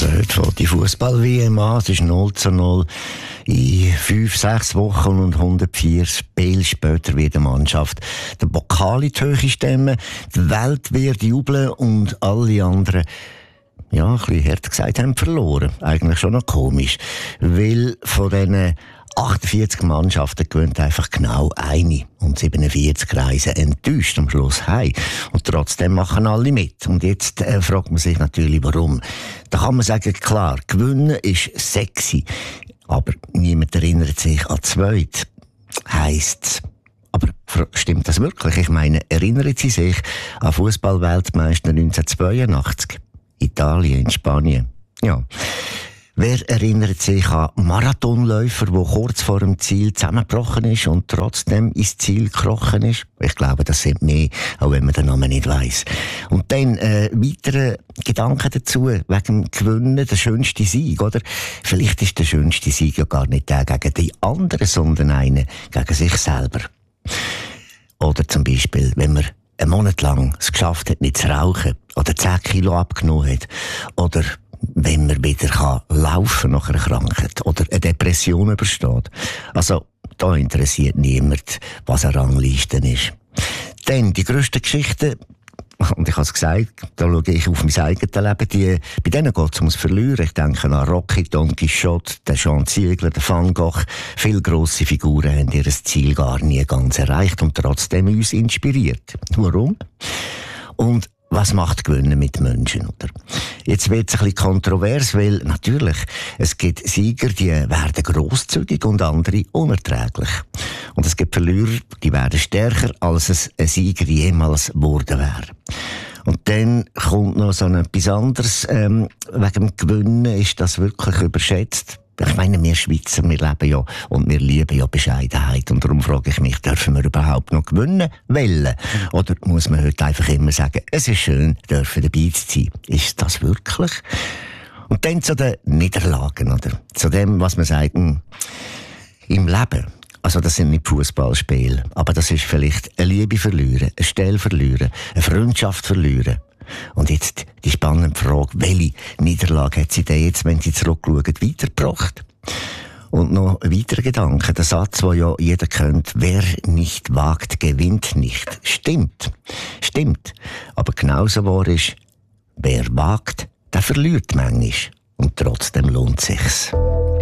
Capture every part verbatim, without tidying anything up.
Also heute fängt die Fußball-W M an, es ist null zu null. In fünf, sechs Wochen und hundertvier Spiele später wird die Mannschaft den Pokal in die Höhe stemmen, die Welt wird jubeln und alle anderen, ja, ein bisschen hart gesagt, haben verloren. Eigentlich schon noch komisch, weil von diesen achtundvierzig Mannschaften gewinnt einfach genau eine und siebenundvierzig reisen enttäuscht am Schluss heim. Und trotzdem machen alle mit. Und jetzt äh, fragt man sich natürlich, warum. Da kann man sagen, klar, gewinnen ist sexy, aber niemand erinnert sich an zweit. Heisst's. Aber stimmt das wirklich? Ich meine, erinnern Sie sich an Fußball-Weltmeister neunzehnhundertzweiundachtzig? Italien, in Spanien. Ja. Wer erinnert sich an Marathonläufer, der kurz vor dem Ziel zusammengebrochen ist und trotzdem ins Ziel gekrochen ist? Ich glaube, das sind mehr, auch wenn man den Namen nicht weiss. Und dann äh, weitere Gedanken dazu, wegen dem Gewinnen, der schönste Sieg, oder? Vielleicht ist der schönste Sieg ja gar nicht der gegen die anderen, sondern einer gegen sich selber. Oder zum Beispiel, wenn man einen Monat lang es geschafft hat, nicht zu rauchen, oder zehn Kilo abgenommen hat, oder wenn man wieder kann laufen nach einer Krankheit oder eine Depression übersteht. Also, da interessiert niemand, was eine Rangliste ist. Dann, die grössten Geschichten, und ich habe es gesagt, da schaue ich auf mein eigenes Leben, die, bei denen geht es ums Verlieren. Ich denke an Rocky, Don Quixote, den Jean Ziegler, den Van Gogh. Viele grosse Figuren haben ihr Ziel gar nie ganz erreicht und trotzdem uns inspiriert. Warum? Und was macht Gewinnen mit Menschen, oder? Jetzt wird es ein bisschen kontrovers, weil natürlich, es gibt Sieger, die werden grosszügig und andere unerträglich. Und es gibt Verlierer, die werden stärker, als es ein Sieger jemals geworden wäre. Und dann kommt noch so etwas anderes. Ähm, wegen dem Gewinnen ist das wirklich überschätzt. Ich meine, wir Schweizer, wir leben ja und wir lieben ja Bescheidenheit. Und darum frage ich mich, dürfen wir überhaupt noch gewinnen wollen? Oder muss man heute einfach immer sagen, es ist schön, dürfen dabei zu sein? Ist das wirklich? Und dann zu den Niederlagen, oder? Zu dem, was man sagt, im Leben. Also das sind nicht Fußballspiele, aber das ist vielleicht eine Liebe verlieren, eine Stelle verlieren, eine Freundschaft verlieren. Und jetzt die spannende Frage, welche Niederlage hat sie denn jetzt, wenn sie zurückschauen, weitergebracht? Und noch ein weiterer Gedanke, der Satz, den ja jeder kennt, wer nicht wagt, gewinnt nicht. Stimmt, stimmt. Aber genauso wahr ist, wer wagt, der verliert manchmal. Und trotzdem lohnt sich's.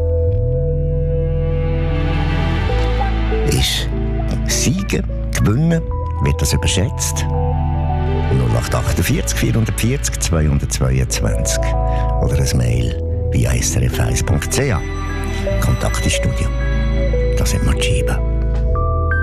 Ist Siegen, Gewinnen, wird das überschätzt? null acht achtundvierzig vierhundertvierzig zweihundertzweiundzwanzig oder ein Mail via s r f eins punkt c h. Kontakt ins Studio. Das sind Matschiba.